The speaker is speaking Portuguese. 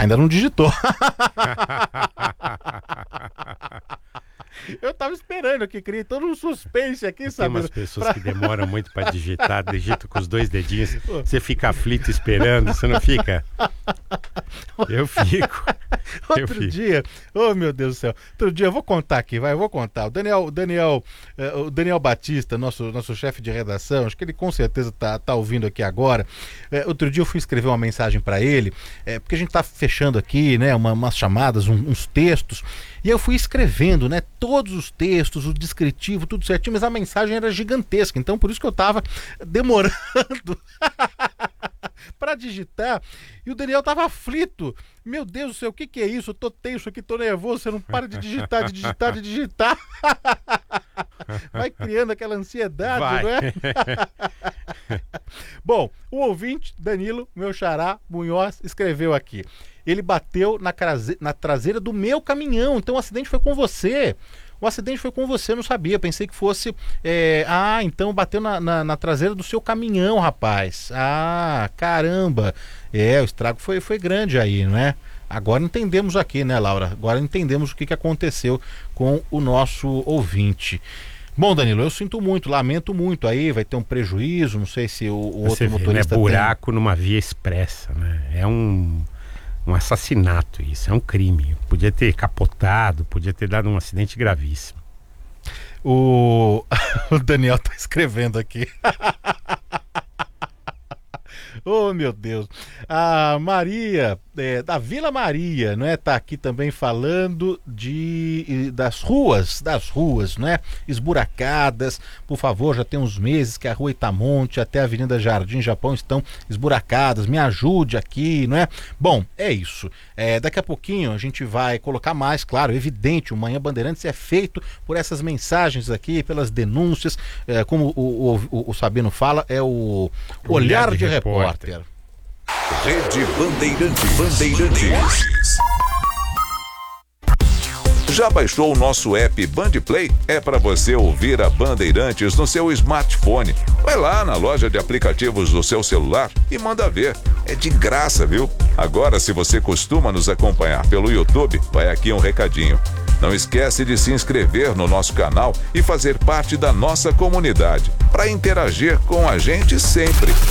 Ainda não digitou. Eu tava esperando aqui, criei todo um suspense aqui, sabe? Tem umas pessoas que demoram muito pra digitar, digita com os 2 dedinhos, você fica aflito esperando, você não fica? Eu fico. Outro dia, oh meu Deus do céu, outro dia eu vou contar aqui, eu vou contar. O Daniel Batista, nosso chefe de redação, acho que ele com certeza tá ouvindo aqui agora. Outro dia eu fui escrever uma mensagem para ele, porque a gente tá fechando aqui, né, umas chamadas, uns textos, e eu fui escrevendo, né, todos os textos, o descritivo, tudo certinho, mas a mensagem era gigantesca, então por isso que eu tava demorando para digitar, e o Daniel tava aflito. Meu Deus do céu, o que é isso? Eu tô tenso aqui, tô nervoso, você não para de digitar. Vai criando aquela ansiedade, não é? Bom, o ouvinte, Danilo, meu xará, Munhoz, escreveu aqui. Ele bateu na traseira do meu caminhão, então o acidente foi com você. O acidente foi com você, eu não sabia, pensei que fosse... então bateu na traseira do seu caminhão, rapaz. Ah, caramba. O estrago foi grande aí, não é? Agora entendemos aqui, né, Laura? Agora entendemos o que aconteceu com o nosso ouvinte. Bom, Danilo, eu sinto muito, lamento muito aí, vai ter um prejuízo, não sei se o outro motorista... É buraco numa via expressa, né? É um assassinato isso, é um crime. Podia ter capotado, podia ter dado um acidente gravíssimo. O Daniel tá escrevendo aqui. Oh, meu Deus. A Maria, da Vila Maria, não é? Tá aqui também falando das ruas, não é? Esburacadas. Por favor, já tem uns meses que a rua Itamonte até a Avenida Jardim Japão estão esburacadas. Me ajude aqui, não é? Bom, é isso. Daqui a pouquinho a gente vai colocar mais, claro, evidente, o Manhã Bandeirantes é feito por essas mensagens aqui, pelas denúncias, como o Sabino fala, é o Olhar de Repórter. Rede Bandeirantes. Já baixou o nosso app Bandplay? É para você ouvir a Bandeirantes no seu smartphone. Vai lá na loja de aplicativos do seu celular e manda ver. É de graça, viu? Agora, se você costuma nos acompanhar pelo YouTube, vai aqui um recadinho. Não esquece de se inscrever no nosso canal e fazer parte da nossa comunidade, para interagir com a gente sempre.